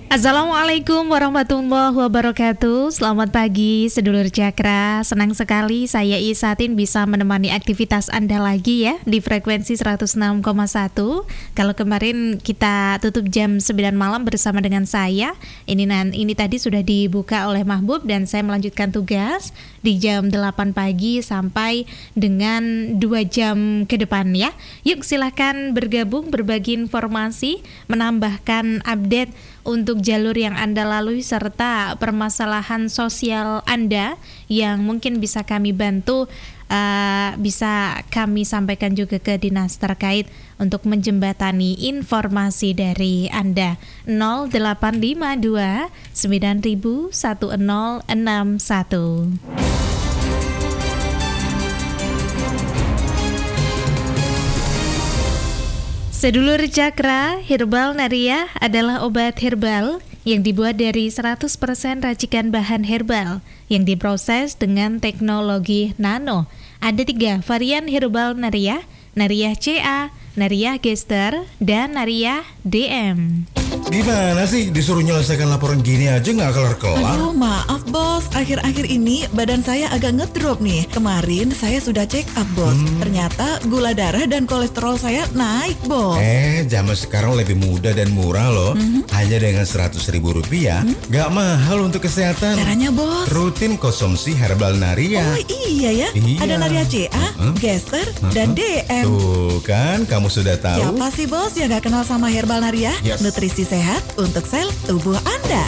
Assalamualaikum warahmatullahi wabarakatuh. Selamat pagi sedulur Cakra. Senang sekali saya Isatin bisa menemani aktivitas Anda lagi ya di frekuensi 106,1. Kalau kemarin kita tutup jam 9 malam bersama dengan saya, ini tadi sudah dibuka oleh Mahbub dan saya melanjutkan tugas di jam 8 pagi sampai dengan 2 jam ke depan ya. Yuk silakan bergabung, berbagi informasi, menambahkan update untuk jalur yang Anda lalui serta permasalahan sosial Anda yang mungkin bisa kami bantu, bisa kami sampaikan juga ke dinas terkait untuk menjembatani informasi dari Anda. 0852 9000 1061. Sedulur Cakra, Herbal Nariah adalah obat herbal yang dibuat dari 100% racikan bahan herbal yang diproses dengan teknologi nano. Ada 3 varian Herbal Nariah, Nariah CA, Nariah Gester, dan Nariah DM. Gimana sih disuruh nyelesaikan laporan gini aja nggak kelar-kelar? Aduh maaf bos, akhir-akhir ini badan saya agak ngedrop nih. Kemarin saya sudah check up bos, ternyata gula darah dan kolesterol saya naik bos. Zaman sekarang lebih mudah dan murah loh. Hanya dengan Rp100.000, nggak mahal untuk kesehatan. Caranya bos? Rutin konsumsi Herbal Nariah. Oh iya ya, Iya. ada Nariah CA, Gester, dan DM. Tuh kan, kamu sudah tahu. Siapa sih bos yang gak kenal sama Herbal Nariah? Yes. Nutrisi sehat untuk sel tubuh Anda.